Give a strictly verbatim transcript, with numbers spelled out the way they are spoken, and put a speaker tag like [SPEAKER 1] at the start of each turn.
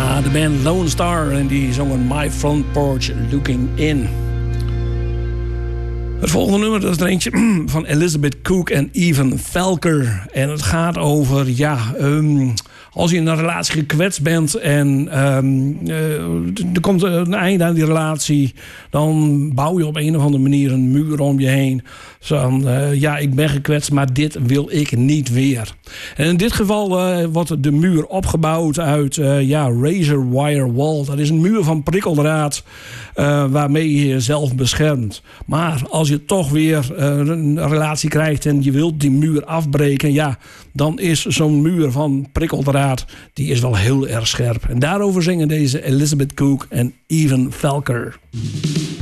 [SPEAKER 1] Ja, de band Lone Star en die zongen My Front Porch Looking In. Het volgende nummer, dat is er eentje van Elizabeth Cook en Evan Felker. En het gaat over, ja, um, als je in een relatie gekwetst bent en um, uh, er komt een einde aan die relatie, dan bouw je op een of andere manier een muur om je heen. Zo van, uh, ja, ik ben gekwetst, maar dit wil ik niet weer. En in dit geval uh, wordt de muur opgebouwd uit uh, ja, razor wire wall. Dat is een muur van prikkeldraad uh, waarmee je jezelf beschermt. Maar als je toch weer uh, een relatie krijgt en je wilt die muur afbreken, ja, dan is zo'n muur van prikkeldraad, die is wel heel erg scherp. En daarover zingen deze Elizabeth Cook en Evan Felker.